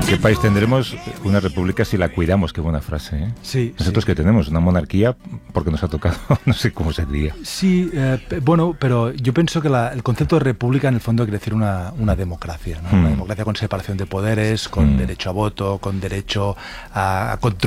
qué país tendremos una república si la cuidamos? Qué buena frase, ¿eh? Sí, Nosotros sí. que tenemos una monarquía porque nos ha tocado, no sé cómo se diría. Sí, bueno, pero yo pienso que el concepto de república en el fondo quiere decir una democracia, ¿no? Una democracia con separación de poderes, con derecho a voto, con derecho a control